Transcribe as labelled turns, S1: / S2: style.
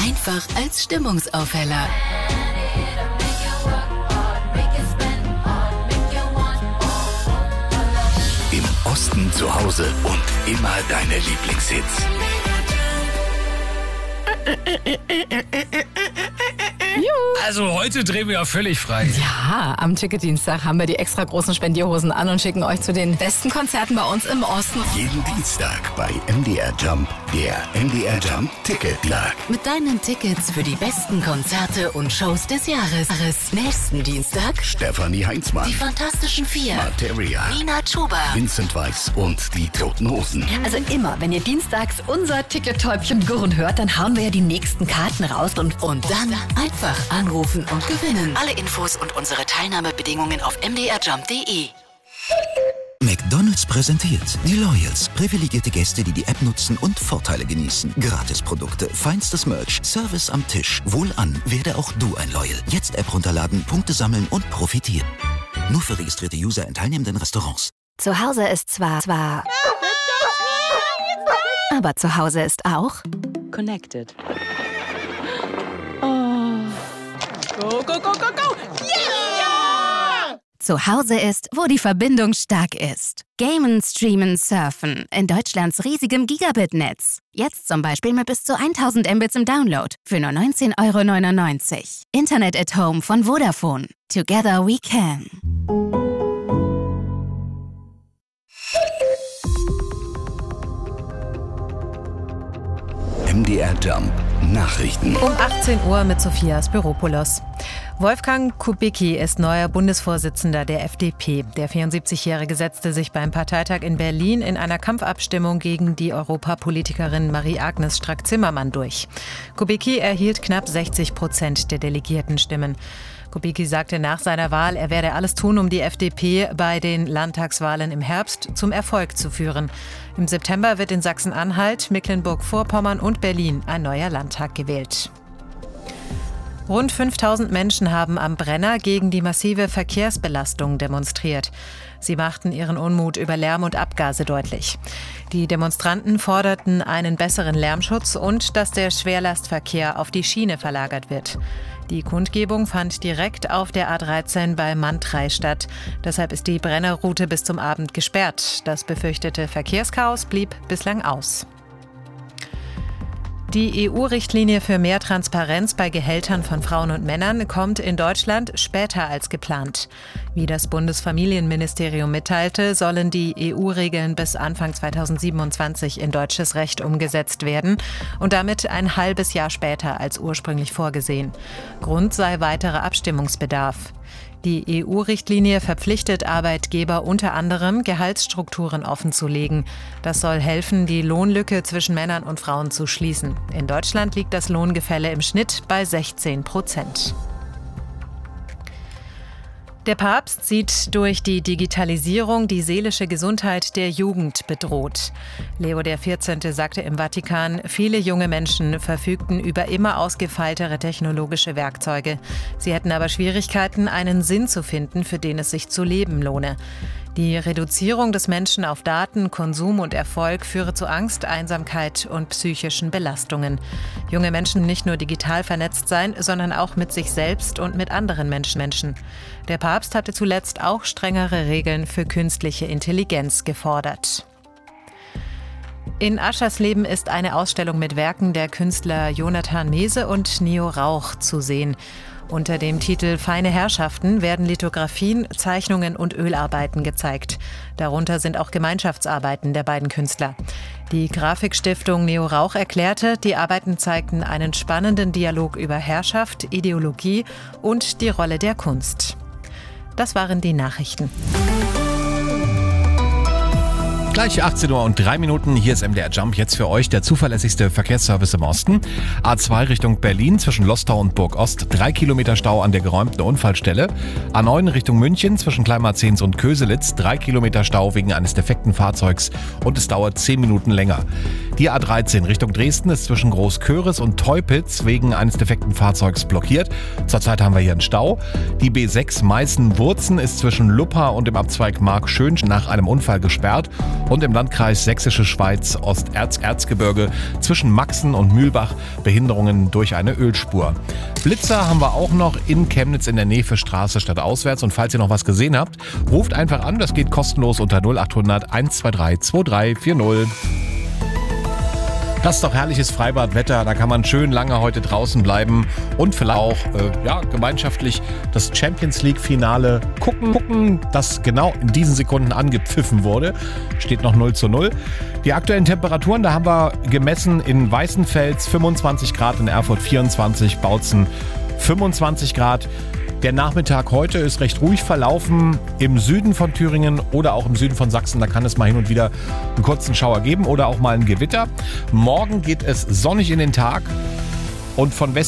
S1: einfach als Stimmungsaufheller.
S2: Im Osten zu Hause und immer deine Lieblingshits.
S3: Also heute drehen wir ja völlig frei.
S4: Ja, am Ticketdienstag haben wir die extra großen Spendierhosen an und schicken euch zu den besten Konzerten bei uns im Osten.
S2: Jeden Dienstag bei MDR Jump, der MDR Jump Ticket-Tag.
S1: Mit deinen Tickets für die besten Konzerte und Shows des Jahres. Nächsten Dienstag
S2: Stefanie Heinzmann,
S1: die Fantastischen Vier,
S2: Materia,
S1: Nina Chuba,
S2: Vincent Weiss und die Toten Hosen.
S5: Also immer, wenn ihr dienstags unser Ticket-Täubchen gurren hört, dann hauen wir ja die nächsten Karten raus und
S1: dann einfach anrufen und gewinnen. Alle Infos und unsere Teilnahmebedingungen auf mdrjump.de.
S6: McDonald's präsentiert die Loyals. Privilegierte Gäste, die die App nutzen und Vorteile genießen. Gratisprodukte, feinstes Merch, Service am Tisch. Wohlan, werde auch du ein Loyal. Jetzt App runterladen, Punkte sammeln und profitieren. Nur für registrierte User in teilnehmenden Restaurants.
S5: zu Hause ist zwar, aber zu Hause ist auch
S7: Connected. Go, go, go, go, go! Yeah!
S5: zu Hause ist, wo die Verbindung stark ist. Gamen, Streamen, Surfen in Deutschlands riesigem Gigabit-Netz. Jetzt zum Beispiel mit bis zu 1000 Mbits im Download für nur 19,99 €. Internet at Home von Vodafone. Together we can.
S2: MDR Jump Nachrichten.
S8: Um 18 Uhr mit Sophia Spiropoulos. Wolfgang Kubicki ist neuer Bundesvorsitzender der FDP. Der 74-Jährige setzte sich beim Parteitag in Berlin in einer Kampfabstimmung gegen die Europapolitikerin Marie-Agnes Strack-Zimmermann durch. Kubicki erhielt knapp 60% der Delegiertenstimmen. Kubicki sagte nach seiner Wahl, er werde alles tun, um die FDP bei den Landtagswahlen im Herbst zum Erfolg zu führen. Im September wird in Sachsen-Anhalt, Mecklenburg-Vorpommern und Berlin ein neuer Landtag gewählt. Rund 5000 Menschen haben am Brenner gegen die massive Verkehrsbelastung demonstriert. Sie machten ihren Unmut über Lärm und Abgase deutlich. Die Demonstranten forderten einen besseren Lärmschutz und dass der Schwerlastverkehr auf die Schiene verlagert wird. Die Kundgebung fand direkt auf der A13 bei Mantrai statt. Deshalb ist die Brennerroute bis zum Abend gesperrt. Das befürchtete Verkehrschaos blieb bislang aus. Die EU-Richtlinie für mehr Transparenz bei Gehältern von Frauen und Männern kommt in Deutschland später als geplant. Wie das Bundesfamilienministerium mitteilte, sollen die EU-Regeln bis Anfang 2027 in deutsches Recht umgesetzt werden und damit ein halbes Jahr später als ursprünglich vorgesehen. Grund sei weiterer Abstimmungsbedarf. Die EU-Richtlinie verpflichtet Arbeitgeber unter anderem, Gehaltsstrukturen offenzulegen. Das soll helfen, die Lohnlücke zwischen Männern und Frauen zu schließen. In Deutschland liegt das Lohngefälle im Schnitt bei 16%. Der Papst sieht durch die Digitalisierung die seelische Gesundheit der Jugend bedroht. Leo XIV. Sagte im Vatikan, viele junge Menschen verfügten über immer ausgefeiltere technologische Werkzeuge. Sie hätten aber Schwierigkeiten, einen Sinn zu finden, für den es sich zu leben lohne. Die Reduzierung des Menschen auf Daten, Konsum und Erfolg führe zu Angst, Einsamkeit und psychischen Belastungen. Junge Menschen nicht nur digital vernetzt sein, sondern auch mit sich selbst und mit anderen Menschen. Der Papst hatte zuletzt auch strengere Regeln für künstliche Intelligenz gefordert. In Aschersleben ist eine Ausstellung mit Werken der Künstler Jonathan Mese und Neo Rauch zu sehen. Unter dem Titel Feine Herrschaften werden Lithografien, Zeichnungen und Ölarbeiten gezeigt. Darunter sind auch Gemeinschaftsarbeiten der beiden Künstler. Die Grafikstiftung Neo Rauch erklärte, die Arbeiten zeigten einen spannenden Dialog über Herrschaft, Ideologie und die Rolle der Kunst. Das waren die Nachrichten.
S3: Gleich 18:03 Uhr, hier ist MDR Jump, jetzt für euch der zuverlässigste Verkehrsservice im Osten. A2 Richtung Berlin zwischen Lostau und Burg-Ost, 3 Kilometer Stau an der geräumten Unfallstelle. A9 Richtung München zwischen Kleinmarzens und Köselitz, 3 Kilometer Stau wegen eines defekten Fahrzeugs und es dauert 10 Minuten länger. Die A13 Richtung Dresden ist zwischen Großköris und Teupitz wegen eines defekten Fahrzeugs blockiert. Zurzeit haben wir hier einen Stau. Die B6 Meißen-Wurzen ist zwischen Luppa und dem Abzweig Markschön nach einem Unfall gesperrt. Und im Landkreis Sächsische Schweiz, Osterzgebirge zwischen Maxen und Mühlbach Behinderungen durch eine Ölspur. Blitzer haben wir auch noch in Chemnitz in der Nähe für Straße stadtauswärts. Und falls ihr noch was gesehen habt, ruft einfach an. Das geht kostenlos unter 0800 123 2340. Das ist doch herrliches Freibadwetter, da kann man schön lange heute draußen bleiben und vielleicht auch gemeinschaftlich das Champions League Finale gucken, das genau in diesen Sekunden angepfiffen wurde. Steht noch 0:0. Die aktuellen Temperaturen, da haben wir gemessen in Weißenfels 25 Grad, in Erfurt 24, Bautzen 25 Grad. Der Nachmittag heute ist recht ruhig verlaufen im Süden von Thüringen oder auch im Süden von Sachsen. Da kann es mal hin und wieder einen kurzen Schauer geben oder auch mal ein Gewitter. Morgen geht es sonnig in den Tag und von Westen